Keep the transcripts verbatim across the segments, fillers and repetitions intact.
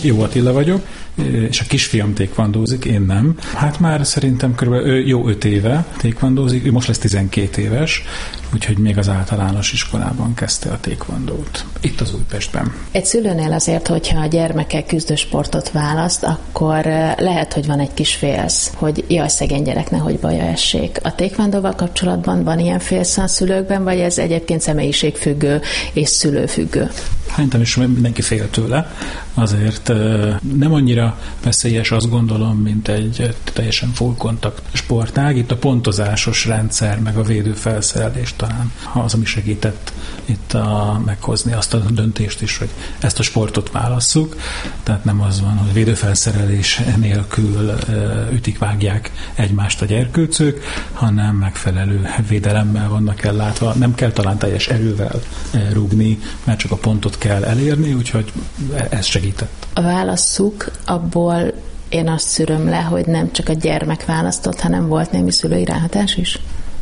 Jó Attila vagyok, és a kisfiam tékvandózik, én nem. Hát már szerintem körülbelül jó öt éve tékvandózik, ő most lesz tizenkét éves, úgyhogy még az általános iskolában kezdte a tékvandót. Itt az Újpestben. Egy szülőnél azért, hogyha a gyermeke küzdősportot választ, akkor lehet, hogy van egy kis félsz, hogy jaj, szegény gyerek, nehogy baja essék. A tékvandóval kapcsolatban van ilyen félsz a szülőkben, vagy ez egyébként személyiségfüggő és szülőfüggő? Szerintem is mindenki fél tőle. Azért nem annyira veszélyes, azt gondolom, mint egy teljesen full kontakt sportág. Itt a pontozásos rendszer, meg a védőfelszerelés talán az, ami segített itt a, meghozni azt a döntést is, hogy ezt a sportot válasszuk. Tehát nem az van, hogy védőfelszerelés nélkül ütik, vágják egymást a gyerkőcök, hanem megfelelő védelemmel vannak ellátva. Nem kell talán teljes erővel rúgni, mert csak a pontot kell elérni, úgyhogy ez segített. A válasszuk, abból én azt szűröm le, hogy nem csak a gyermek választott, hanem volt némi szülői ráhatás is?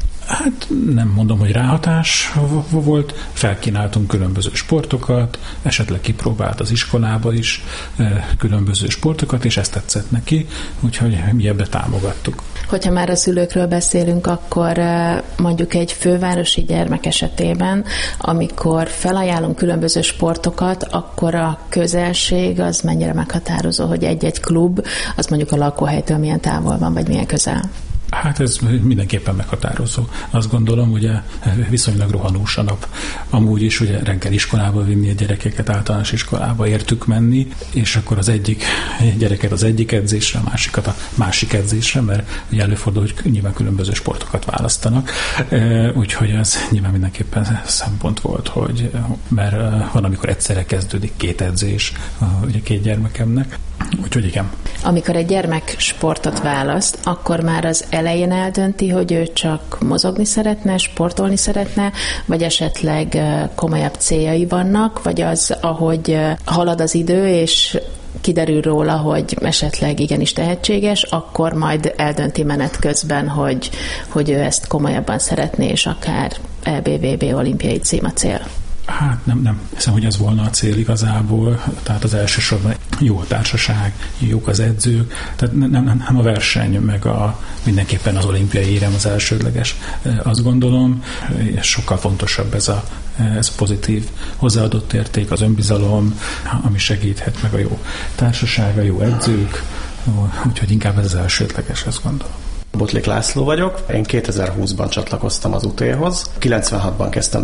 Hát nem mondom, hogy ráhatás volt, felkínáltunk különböző sportokat, esetleg kipróbált az iskolába is különböző sportokat, és ezt tetszett neki, úgyhogy mi ebbe támogattuk. Hogyha már a szülőkről beszélünk, akkor mondjuk egy fővárosi gyermek esetében, amikor felajánlunk különböző sportokat, akkor a közelség az mennyire meghatározó, hogy egy-egy klub, az mondjuk a lakóhelytől milyen távol van, vagy milyen közel? Hát ez mindenképpen meghatározó. Azt gondolom, ugye viszonylag rohanós a nap. Amúgy is ugye reggel iskolába vinni a gyerekeket, általános iskolába értük menni, és akkor az egyik gyereket az egyik edzésre, a másikat a másik edzésre, mert ugye előfordul, hogy nyilván különböző sportokat választanak. Úgyhogy ez nyilván mindenképpen szempont volt, hogy mert van, amikor egyszerre kezdődik két edzés ugye két gyermekemnek. Úgyhogy igen. Amikor egy gyermek sportot választ, akkor már az elején eldönti, hogy ő csak mozogni szeretne, sportolni szeretne, vagy esetleg komolyabb céljai vannak, vagy az, ahogy halad az idő, és kiderül róla, hogy esetleg igenis tehetséges, akkor majd eldönti menet közben, hogy, hogy ő ezt komolyabban szeretné, és akár é bé vé bé olimpiai cím a cél. Hát nem, nem. Hiszem, hogy ez volna a cél igazából. Tehát az elsősorban jó a társaság, jók az edzők, tehát nem, nem, nem a verseny, meg a, mindenképpen az olimpiai érem az elsődleges. Azt gondolom, és sokkal fontosabb ez a, ez a pozitív hozzáadott érték, az önbizalom, ami segíthet, meg a jó társaság, a jó edzők, úgyhogy inkább ez az elsődleges, azt gondolom. Botlik László vagyok, én kétezer-húszban csatlakoztam az u té-hoz, kilencvenhatban kezdtem